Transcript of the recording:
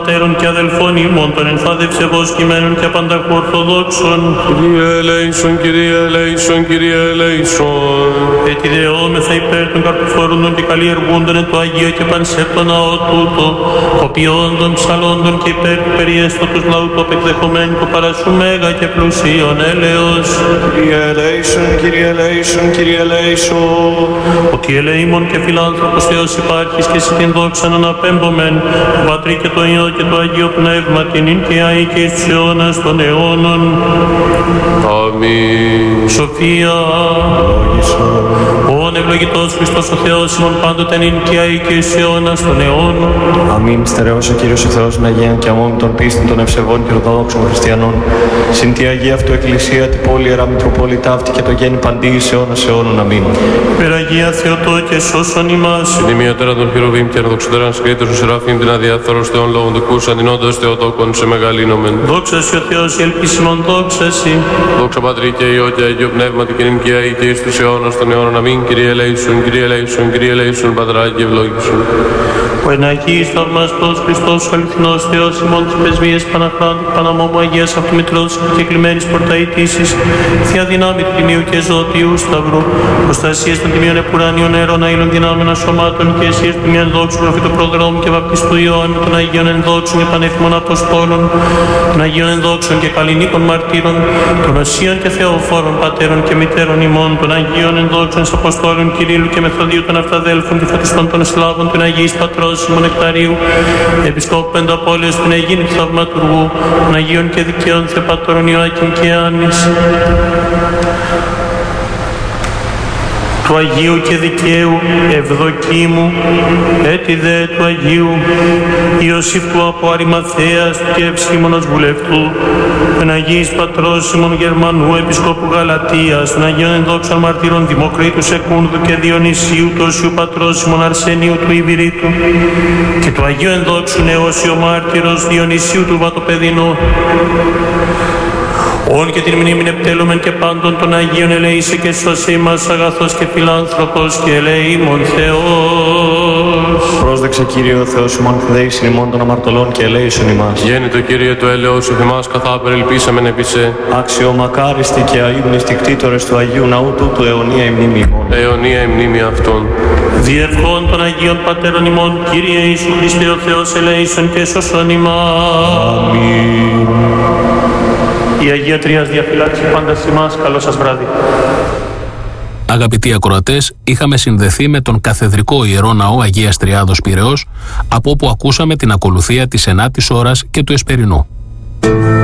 Πατέρων και αδελφών ημών των ενθάδευσε εγώ κειμένων και απανταχού ορθοδόξων. Κύριε ελέησον, Κύριε ελέησον, Κύριε ελέησον. Έτσι δεόμεθα υπέρ των καρποφορούντων και καλλιεργούντων εν το Αγίο και πανσέπτο ναό τούτο, κοπιόντων, ψαλόντων και υπέρ του περιέστατος λαού του απεκδεχομένου του παρασού μέγα και πλουσίων έλεος. Κύριε ελέησον, Κύριε ελέησον, Κύριε ελέησον. Ότι ελεήμων και φιλάνθρωπος Θεός υπάρχεις και σε την δόξα αναπέμπομεν, το Πατρί και το Υιό και το Αγίο Πνεύμα την ειν και αεί και εις τους αιώνας των αιώνων. Αμήν. Σοφία. Ον ευλογητός Χριστός ο Θεός ημών πάντοτε ειν και αεί και εις τους αιώνας των αιώνων. Αμήν. Στερεός ο Κύριος ο Θεός να γίνει και αμών των πίστων των ευσεβών και ορθοδόξων χριστιανών. Συν τη Αγία αυτού Εκκλησία, την πόλη Ιερά Μητροπόλη ταύτη και το γέννη παντή εις αιώνας αιώνων. Αμήν. Υπεραγία Θεοτό και σώσον ημάς. Στην τιμιωτέρα των χειροβήμ και αναδοξωτέραν σκρίτες του Σεραφείμ την αδιάφθορος Θεών λόγων του κούς αντινώντας Θεοτόκον σε μεγαλύνομεν. Δόξα σοι ο Θεός η ελπίσιμον δόξα σοι. Δόξα Πατρί και Υιό και Αγίο Πνεύματι και νυν και αεί και εις τους αιώνας των αιώνων. Αμήν. Κύριε ελέησον, Κύριε ελέησον, Κύριε ελέησον, Πατράκη ευλόγησον. Ο εναγίης θαυμαστός Χριστός ο αληθινός Θεός ημών της πεσβείας Παναχράντου Παναμόμου Αγίας Αυτομητρός και κλειμένης πορταητήσης, Θεία δυνάμει του Τιμίου και Ζωτιού Σταυρού, προστασίες των τιμίων επουράνιων νερών αήλων δυνάμεων σωμάτων και εσείς του μιαν δόξου προφήτου προδρόμου και βαπτιστού Ιωάννου των Αγίων ενδόξων και πανέθιμων Αποστόλων, των Αγίων ενδόξων και καλλινίκων μαρτύρων, των Οσίων και Θεοφόρων πατέρων και μητέρων ημών, των Αγίων ενδόξων Αποστόλων Κυρίλου και Μεθοδίου των Αυταδέλφων και φωτιστών των Σλάβων, των Αγίης Πατρός Σιμών Νεκταρίου, Επισκόπου Πενταπόλεως του Αιγίνη του Θαυματουργού, των Αγίων και Δικαίων Θεοπατώρων Ιωάκην και Άννης, του Αγίου και Δικαίου Ευδοκίμου, έτη δε του Αγίου Ιωσήφ του από Αρημαθέας και Ευσήμωνος Βουλευτού, των Αγίης Πατρός Σιμών Γερμανού, Επισκόπου Γαλατίας, των Αγίων Ενδόξων Μαρτύρων Δημοκρίτου Σεκούνδου και Διονυσίου, του Οσίου Πατρός Σιμών Αρσενίου του Ιβηρήτου και του Αγίου Ενδόξου Νεώσιο Μάρτυρος Διονυσίου του Βατοπεδινού. Όν και την μνήμην επιτέλουμεν και πάντων των Αγίων ελεήσε και σώσε ημάς αγαθός και φιλάνθρωπος και ελεήμων Θεός. Πρόσδεξε Κύριε ο Θεός ημών θεδέησιν ημών των αμαρτωλών και ελέησον ημάς. Γέννητο Κύριε του έλεος ο θυμάς καθάπερ ελπίσαμεν επί σε. Αξιομακάριστοι και αείμνηστοι κτήτορες του Αγίου Ναού τούτου αιωνία η μνήμη ημών. Αιωνία η μνήμη αυτών. Διευχών των Αγίων Πατέρων ημών, Κύριε Ιησού Χριστέ ο Θεός ελέησον και σώσον ημάς. Αμήν. Η Αγία Τρίας διαφυλάξει πάντα σε εμάς. Καλό σας βράδυ. Αγαπητοί ακροατές, είχαμε συνδεθεί με τον Καθεδρικό Ιερό Ναό Αγίας Τριάδος Πειραιώς, από όπου ακούσαμε την ακολουθία της 9ης ώρας και του Εσπερινού.